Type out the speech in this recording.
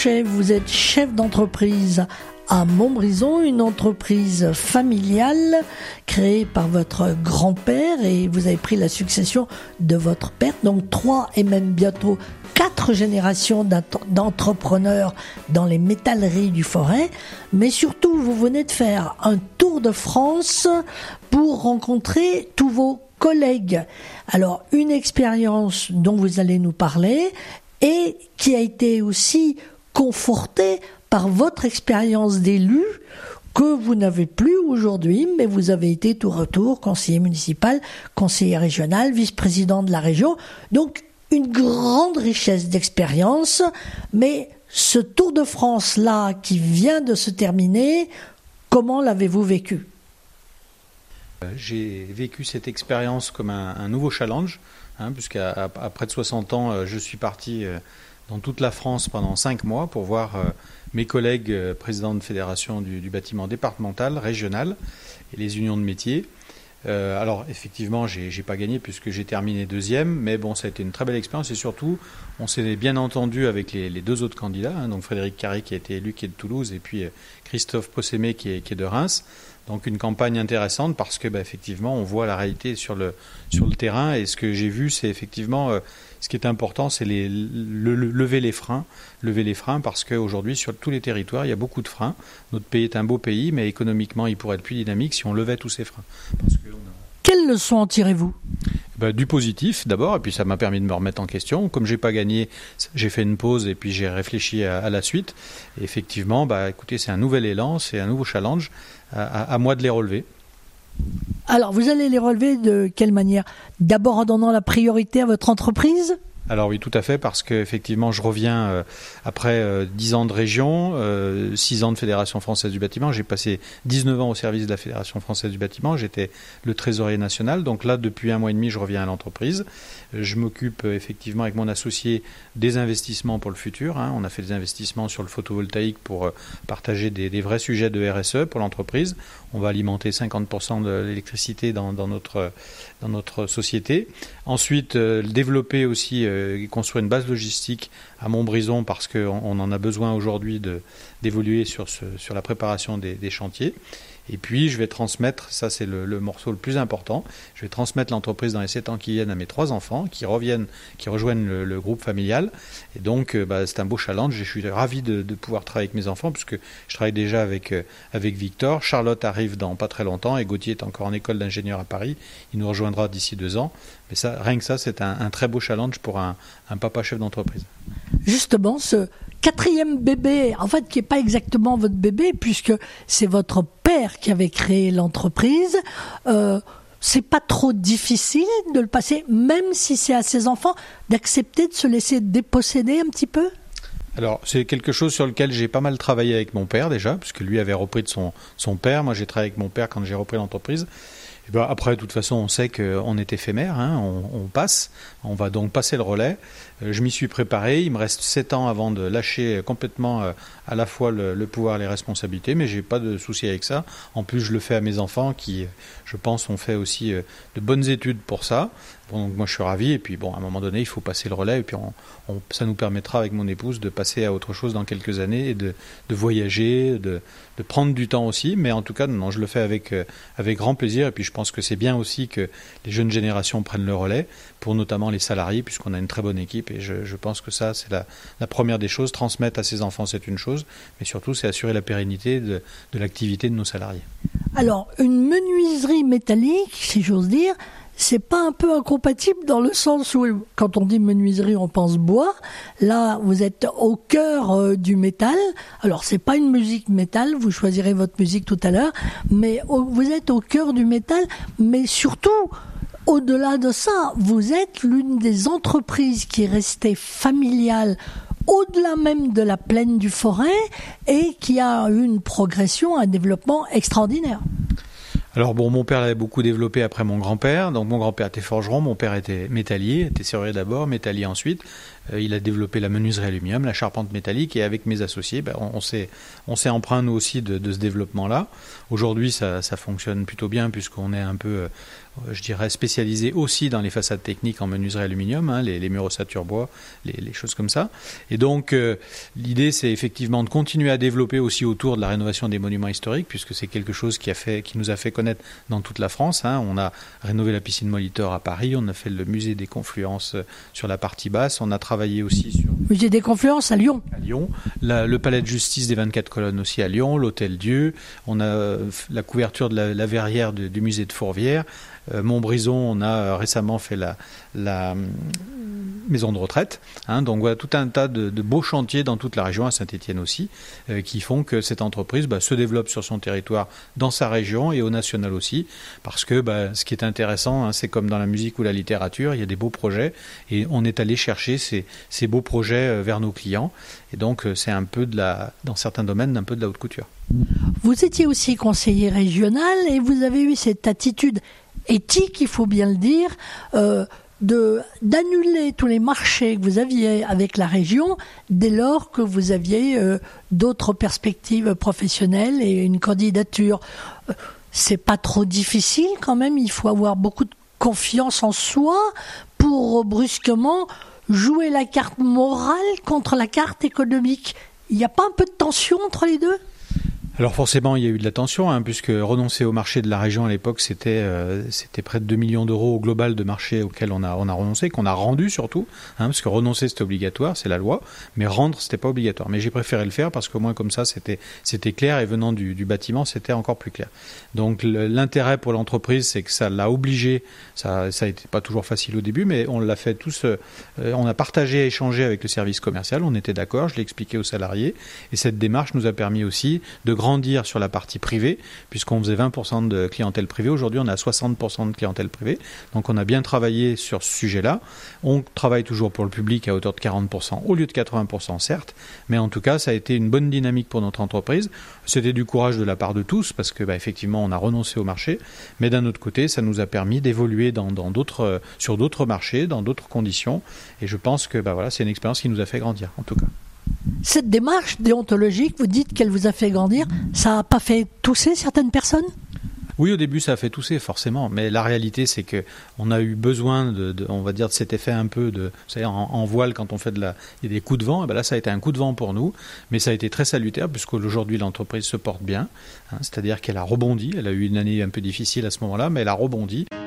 Vous êtes chef d'entreprise à Montbrison, une entreprise familiale créée par votre grand-père et vous avez pris la succession de votre père. Donc 3 et même bientôt 4 générations d'entrepreneurs dans les métalleries du Forêt. Mais surtout, vous venez de faire un tour de France pour rencontrer tous vos collègues. Alors, une expérience dont vous allez nous parler et qui a été aussi confortée par votre expérience d'élu que vous n'avez plus aujourd'hui, mais vous avez été tour à tour conseiller municipal, conseiller régional, vice-président de la région. Donc, une grande richesse d'expérience. Mais ce Tour de France-là qui vient de se terminer, comment l'avez-vous vécu ? J'ai vécu cette expérience comme un nouveau challenge, puisqu'à près de 60 ans, je suis parti dans toute la France pendant 5 mois pour voir mes collègues présidents de fédération du bâtiment départemental, régional et les unions de métiers. Alors effectivement, j'ai pas gagné puisque j'ai terminé 2e, mais bon, ça a été une très belle expérience et surtout, on s'est bien entendu avec les 2 autres candidats, donc Frédéric Carré qui a été élu, qui est de Toulouse, et puis Christophe Possémé qui est de Reims. Donc une campagne intéressante parce que effectivement, on voit la réalité sur le terrain et ce que j'ai vu, c'est effectivement ce qui est important, c'est lever les freins parce qu'aujourd'hui, sur tous les territoires, il y a beaucoup de freins. Notre pays est un beau pays, mais économiquement, il pourrait être plus dynamique si on levait tous ces freins. Quelle leçon en tirez-vous ? Du positif d'abord, et puis ça m'a permis de me remettre en question. Comme j'ai pas gagné, j'ai fait une pause et puis j'ai réfléchi à la suite. Et effectivement, écoutez, c'est un nouvel élan, c'est un nouveau challenge, à moi de les relever. Alors, vous allez les relever de quelle manière ? D'abord en donnant la priorité à votre entreprise ? Alors oui, tout à fait, parce qu'effectivement, je reviens après 10 ans de région, 6 ans de Fédération française du bâtiment. J'ai passé 19 ans au service de la Fédération française du bâtiment. J'étais le trésorier national. Donc là, depuis 1 mois et demi, je reviens à l'entreprise. Je m'occupe effectivement avec mon associé des investissements pour le futur. On a fait des investissements sur le photovoltaïque pour partager des vrais sujets de RSE pour l'entreprise. On va alimenter 50% de l'électricité dans notre société. Ensuite, développer aussi et construire une base logistique à Montbrison parce qu'on en a besoin aujourd'hui d'évoluer sur la préparation des chantiers. Et puis, je vais transmettre, ça c'est le morceau le plus important, je vais transmettre l'entreprise dans les 7 ans qui viennent à mes 3 enfants qui rejoignent le groupe familial. Et donc, c'est un beau challenge. Je suis ravi de pouvoir travailler avec mes enfants puisque je travaille déjà avec Victor. Charlotte arrive dans pas très longtemps et Gauthier est encore en école d'ingénieur à Paris. Il nous rejoindra d'ici 2 ans. Mais ça, rien que ça, c'est un très beau challenge pour un papa chef d'entreprise. Justement, ce 4e bébé, en fait, qui n'est pas exactement votre bébé, puisque c'est votre père qui avait créé l'entreprise, c'est pas trop difficile de le passer, même si c'est à ses enfants, d'accepter de se laisser déposséder un petit peu ? Alors, c'est quelque chose sur lequel j'ai pas mal travaillé avec mon père déjà, puisque lui avait repris de son père. Moi, j'ai travaillé avec mon père quand j'ai repris l'entreprise. Et après, de toute façon, on sait qu'on est éphémère, on passe, on va donc passer le relais. Je m'y suis préparé, il me reste 7 ans avant de lâcher complètement à la fois le pouvoir et les responsabilités, mais j'ai pas de souci avec ça. En plus, je le fais à mes enfants qui, je pense, ont fait aussi de bonnes études pour ça. Bon, donc moi, je suis ravi. Et puis, à un moment donné, il faut passer le relais. Et puis, ça nous permettra, avec mon épouse, de passer à autre chose dans quelques années et de voyager, de prendre du temps aussi. Mais en tout cas, non, je le fais avec grand plaisir. Et puis, je pense que c'est bien aussi que les jeunes générations prennent le relais, pour notamment les salariés, puisqu'on a une très bonne équipe. Et je pense que ça, c'est la première des choses. Transmettre à ses enfants, c'est une chose. Mais surtout, c'est assurer la pérennité de l'activité de nos salariés. Alors, une menuiserie métallique, si j'ose dire, c'est pas un peu incompatible dans le sens où, quand on dit menuiserie, on pense bois. Là, vous êtes au cœur du métal. Alors, c'est pas une musique métal, vous choisirez votre musique tout à l'heure, mais vous êtes au cœur du métal, mais surtout, au-delà de ça, vous êtes l'une des entreprises qui est restée familiale au-delà même de la plaine du Forêt et qui a eu une progression, un développement extraordinaire. Alors mon père l'avait beaucoup développé après mon grand-père. Donc mon grand-père était forgeron, mon père était métallier, était serrurier d'abord, métallier ensuite. il a développé la menuiserie aluminium, la charpente métallique, et avec mes associés, on s'est empreint nous aussi de ce développement-là. Aujourd'hui, ça fonctionne plutôt bien puisqu'on est un peu, je dirais, spécialisé aussi dans les façades techniques en menuiserie aluminium, les murs ossature bois, les choses comme ça. Et donc, l'idée, c'est effectivement de continuer à développer aussi autour de la rénovation des monuments historiques, puisque c'est quelque chose qui nous a fait connaître dans toute la France. On a rénové la piscine Molitor à Paris, on a fait le musée des Confluences sur la partie basse, on a travaillé aussi sur... Musée des Confluences à Lyon. À Lyon, le palais de justice des 24 colonnes aussi à Lyon, l'hôtel Dieu, on a la couverture de la verrière du musée de Fourvière. Montbrison, on a récemment fait la maison de retraite. Donc voilà, tout un tas de beaux chantiers dans toute la région, à Saint-Étienne aussi, qui font que cette entreprise se développe sur son territoire, dans sa région et au national aussi. Parce que ce qui est intéressant, c'est comme dans la musique ou la littérature, il y a des beaux projets et on est allé chercher ces beaux projets vers nos clients. Et donc c'est un peu dans certains domaines, un peu de la haute couture. Vous étiez aussi conseiller régional et vous avez eu cette attitude éthique, il faut bien le dire, d'annuler tous les marchés que vous aviez avec la région dès lors que vous aviez d'autres perspectives professionnelles et une candidature. C'est pas trop difficile quand même, il faut avoir beaucoup de confiance en soi pour brusquement jouer la carte morale contre la carte économique. Il n'y a pas un peu de tension entre les deux ? Alors forcément, il y a eu de la tension, puisque renoncer au marché de la région à l'époque, c'était près de 2 millions d'euros au global de marché auquel on a renoncé, qu'on a rendu surtout, parce que renoncer c'était obligatoire, c'est la loi, mais rendre c'était pas obligatoire. Mais j'ai préféré le faire parce qu'au moins comme ça c'était clair, et venant du bâtiment c'était encore plus clair. Donc l'intérêt pour l'entreprise, c'est que ça l'a obligé, ça a été pas toujours facile au début, mais on l'a fait tous, on a partagé et échangé avec le service commercial, on était d'accord, je l'ai expliqué aux salariés, et cette démarche nous a permis aussi de grandir sur la partie privée, puisqu'on faisait 20% de clientèle privée. Aujourd'hui, on a 60% de clientèle privée. Donc, on a bien travaillé sur ce sujet-là. On travaille toujours pour le public à hauteur de 40%, au lieu de 80%, certes. Mais en tout cas, ça a été une bonne dynamique pour notre entreprise. C'était du courage de la part de tous, parce que, effectivement, on a renoncé au marché. Mais d'un autre côté, ça nous a permis d'évoluer sur d'autres marchés, dans d'autres conditions. Et je pense que, c'est une expérience qui nous a fait grandir, en tout cas. Cette démarche déontologique, vous dites qu'elle vous a fait grandir, ça n'a pas fait tousser certaines personnes ? Oui, au début, ça a fait tousser, forcément. Mais la réalité, c'est qu'on a eu besoin on va dire, de cet effet un peu vous savez, en voile, quand on fait il y a des coups de vent. Et là, ça a été un coup de vent pour nous. Mais ça a été très salutaire, puisqu'aujourd'hui, l'entreprise se porte bien. C'est-à-dire qu'elle a rebondi. Elle a eu une année un peu difficile à ce moment-là, mais elle a rebondi.